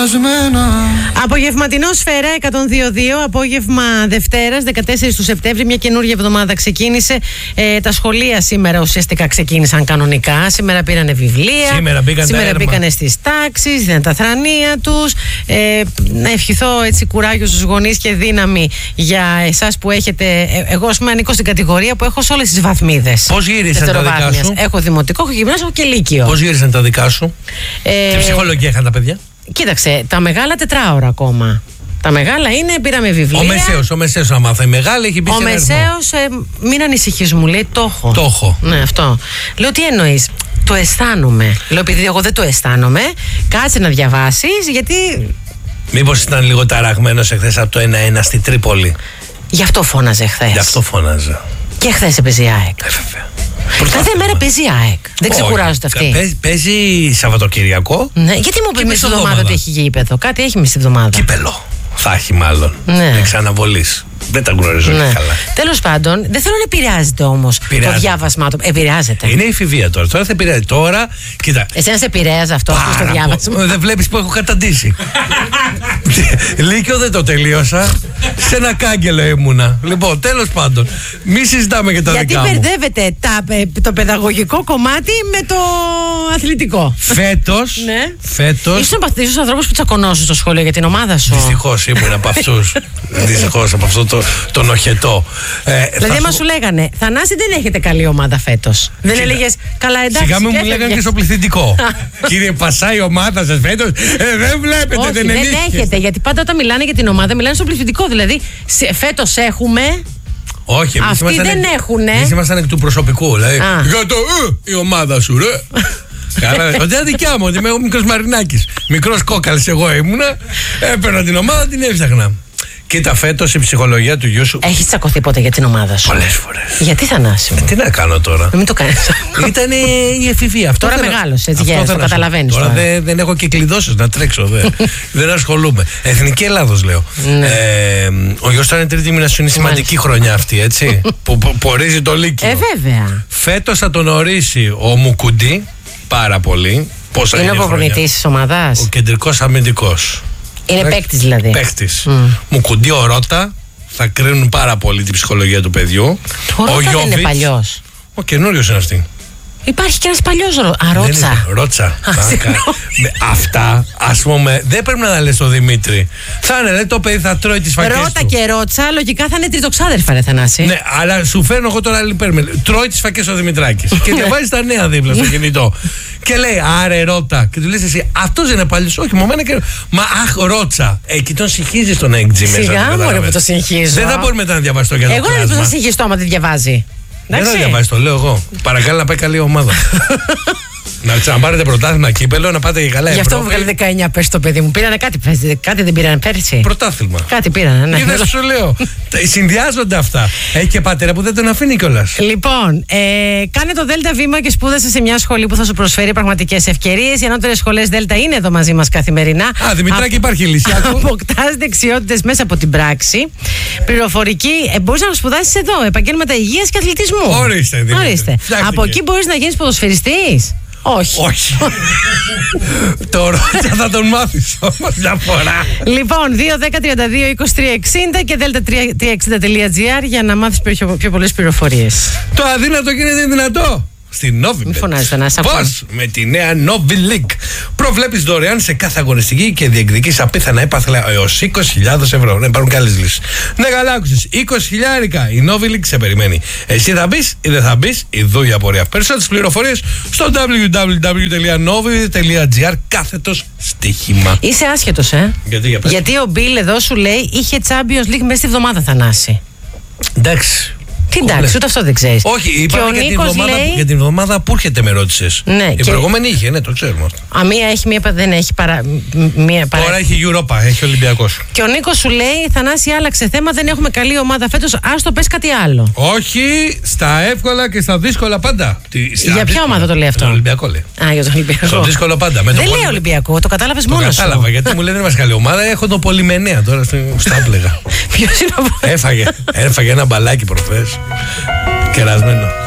Απογευματινό Σφαίρα 102.2, απόγευμα Δευτέρας 14 του Σεπτέμβρη. Μια καινούργια εβδομάδα ξεκίνησε. Τα σχολεία σήμερα ουσιαστικά ξεκίνησαν κανονικά. Σήμερα πήρανε βιβλία. Σήμερα μπήκανε στις τάξεις, είδαν τα θρανία τους. Να ευχηθώ έτσι κουράγιο στους γονείς και δύναμη για εσάς που έχετε. Εγώ, ας πούμε, ανήκω στην κατηγορία που έχω σε όλες τις βαθμίδες. Πώς γύρισαν τα δικά σου? Έχω δημοτικό, έχω γυμνάσιο, έχω και λύκειο. Πώς γύρισαν τα δικά σου? Τι ψυχολογία είχαν τα παιδιά? Κοίταξε, τα μεγάλα 4 ώρα ακόμα. Τα μεγάλα είναι, πήραμε βιβλία. Ο Μεσαίος, άμα θα η μεγάλη, έχει πει. Ο Μεσαίος, μην ανησυχείς, μου λέει, το έχω. Το έχω. Ναι, αυτό. Λέω, τι εννοείς? Το αισθάνομαι. Λέω, επειδή εγώ δεν το αισθάνομαι, κάτσε να διαβάσεις, γιατί. Μήπως ήταν λίγο ταραγμένος εχθές από το 1-1 στη Τρίπολη? Γι' αυτό φώναζε χθες. Γι' αυτό φώναζε. Και χθες έπαιζε η ΑΕΚ. Κάθε μέρα παίζει η ΑΕΚ. Δεν ξεκουράζονται αυτοί. Παίζει Σαββατοκυριακό. Ναι. Γιατί μου πει μισή εβδομάδα ότι έχει γήπεδο? Κάτι έχει μισή εβδομάδα. Κύπελο. Θα έχει μάλλον. Ναι. Εξαναβολής. Δεν τα γνωρίζω καλά. Τέλος πάντων, δεν θέλω να επηρεάζεται όμως το διάβασμά του. Επηρεάζεται. Είναι η εφηβεία τώρα. Τώρα θα επηρεάζει. Τώρα, κοίτα. Εσένα σε επηρέαζε αυτό στο διάβασμα? Δεν βλέπεις που έχω καταντήσει. Λύκειο δεν το τελείωσα. Σε ένα κάγκελο ήμουνα. Λοιπόν, τέλος πάντων, μη συζητάμε για τα δικά μου. Γιατί μπερδεύετε το παιδαγωγικό κομμάτι με το αθλητικό? Φέτος. Ήσουν από τους ανθρώπους που τσακωνώσουν στο σχολείο για την ομάδα σου? Δυστυχώς ήμουν από αυτούς. Δυστυχώς από αυτό το νοχετό. Δηλαδή, άμα σου λέγανε, Θανάση, δεν έχετε καλή ομάδα φέτος, δεν έλεγες καλά, εντάξει? Σιγά μου λέγανε και στο πληθυντικό. Κύριε, πασάει η ομάδα σας φέτος? Δεν βλέπετε, όχι, δεν έχετε. Γιατί πάντα όταν μιλάνε για την ομάδα, μιλάνε στο πληθυντικό. Δηλαδή, φέτος έχουμε. Όχι, αυτοί δεν έχουνε. Εμείς ήμασταν εκ του προσωπικού. Δηλαδή, για το η ομάδα σου, ρε. Καλά, ότι είναι δικιά μου, ότι είμαι ο μικρός Μαρινάκης. Μικρός κόκαλης εγώ ήμουνα. Έπαιρνα την ομάδα, την έφτιαχνα. Κοίτα, φέτος η ψυχολογία του γιού σου. Έχεις τσακωθεί ποτέ για την ομάδα σου? Πολλές φορές. Γιατί, Θανάση μου? Τι να κάνω τώρα? Μην το κάνεις. Ήταν η εφηβεία. Αυτό τώρα μεγάλωσε, έτσι, το καταλαβαίνεις. Τώρα δεν έχω και κλειδώσεις να τρέξω. Δεν ασχολούμαι. Εθνική Ελλάδος λέω. Ο γιος ήταν τρίτη μηνασιού, είναι σημαντική χρονιά αυτή, έτσι. Που ορίζει το Λύκειο. Βέβαια. Φέτος θα τον ορίσει ο Μουκουντή πάρα πολύ. Είναι ο προπονητής της ομάδας. Ο κεντρικός αμυντικός. Είναι παίκτης δηλαδή. Παίκτης. Μουκουντή, ο Ρώτα θα κρίνουν πάρα πολύ την ψυχολογία του παιδιού. Ο Ρώτα δεν είναι παλιός? Ο καινούριος είναι αυτή. Υπάρχει και ένας παλιός Ρότσα. Ρότσα. Αυτά, ας πούμε, δεν πρέπει να τα λες στο Δημήτρη. Θα είναι, το παιδί θα τρώει τις φακές του. Ρώτα και Ρότσα, λογικά θα είναι τριτοξάδερφα, ρε Θανάση. Ναι, αλλά σου φέρνω εγώ τώρα άλλη πέρμελ. Τρώει τις φακές ο Δημητράκης. Και διαβάζει τα νέα δίπλα στο κινητό. Και λέει, άρε Ρώτα. Και του λες εσύ, αυτός είναι παλιός? Όχι, μου μένει και. Μα αχ, Ρότσα. Εκεί τον συγχύζεις τον έκτζι μέσα. Σιγά μου, που το συγχύζω. Δεν θα μπορεί μετά να διαβάσει το γιατρό. Εγώ δεν θα συγχύζω άμα δεν διαβάζει. Δεν θα διαβάσει, το λέω εγώ. Παρακαλώ να πάει καλή ομάδα. Να πάρετε πρωτάθλημα, κύπελο, να πάτε και καλά. Γι' αυτό μου βγάλε 19 πέρσι το παιδί μου. Πήρανε κάτι δεν πήρανε πέρσι? Πρωτάθλημα. Κάτι πήρανε, ναι. Είδες, σου λέω. Συνδυάζονται αυτά. Έχει και πατέρα που δεν τον αφήνει κιόλας. Λοιπόν, κάνε το Δέλτα βήμα και σπούδασε σε μια σχολή που θα σου προσφέρει πραγματικές ευκαιρίες. Οι ανώτερες σχολές Δέλτα είναι εδώ μαζί μας καθημερινά. Δημητράκη, υπάρχει λύση. Αποκτάς δεξιότητες μέσα από την πράξη. Πληροφορική, μπορείς να σπουδάσεις εδώ. Επαγγέλματα υγείας και αθλητισμού. Ορίστε. Από εκεί μπορείς να γίνεις ποδοσφαιριστής? Όχι. Το Ρότσα θα τον μάθεις όμως μια φορά. Λοιπόν, 2-10-32-23-60 και delta360.gr για να μάθεις πιο πολλές πληροφορίες. Το αδύνατο γίνεται δυνατό στη Novibet. Πώς? Με τη νέα Novi League. Προβλέπεις δωρεάν σε κάθε αγωνιστική και διεκδικείς απίθανα έπαθλα έως 20.000 ευρώ. Να υπάρχουν και άλλες λύσεις. Ναι, καλά άκουσες. 20.000. Η Novi League σε περιμένει. Εσύ θα μπεις ή δεν θα μπεις? Ιδού η απορία. Περισσότερες πληροφορίες στο www.novi.gr / στοίχημα. Είσαι άσχετος, Γιατί ο Μπιλ εδώ σου λέει είχε Champions League μέσα στη βδομάδα, Θανάση. Εντάξει. Τι εντάξει, ούτε αυτό δεν ξέρεις. Όχι, είπαμε για την εβδομάδα που έρχεται, με ρώτησες. Ναι, η προηγούμενη είχε, ναι, το ξέρουμε αυτό. Μία έχει, μία δεν έχει μία παρά. Τώρα έχει Europa, έχει Ολυμπιακός. Και ο Νίκος σου λέει, Θανάση, άλλαξε θέμα, δεν έχουμε καλή ομάδα φέτος. Ας το πες κάτι άλλο. Όχι, στα εύκολα και στα δύσκολα πάντα. Για ποια ομάδα το λέει αυτό? Τον Ολυμπιακό λέει. Για τον Ολυμπιακό. Στο δύσκολο πάντα. Δεν λέει Ολυμπιακό, το κατάλαβες μόνο σου. Κατάλαβα, γιατί μου λένε δεν είμαστε καλή ομάδα. Έχω τον Πολυμενέα τώρα στα πλέγα. Ποιος είναι ο Έφαγε ένα μπαλάκι προχθές. Κερασμένο.